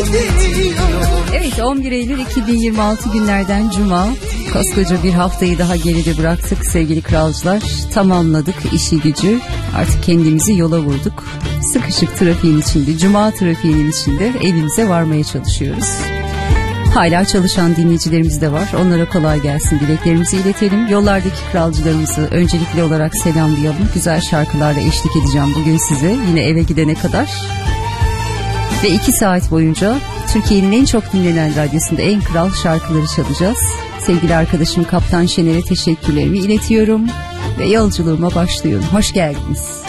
Evet, 11 Eylül 2026 günlerden Cuma. Koskoca bir haftayı daha geride bıraktık sevgili kralcılar. Tamamladık işi gücü. Artık kendimizi yola vurduk. Sıkışık trafiğin içinde, Cuma trafiğinin içinde evimize varmaya çalışıyoruz. Hala çalışan dinleyicilerimiz de var. Onlara kolay gelsin dileklerimizi iletelim. Yollardaki kralcılarımızı öncelikli olarak selamlayalım. Güzel şarkılarla eşlik edeceğim bugün size. Yine eve gidene kadar. Ve 2 saat boyunca Türkiye'nin en çok dinlenen radyosunda en kral şarkıları çalacağız. Sevgili arkadaşım Kaptan Şener'e teşekkürlerimi iletiyorum ve yolculuğuma başlıyorum. Hoş geldiniz.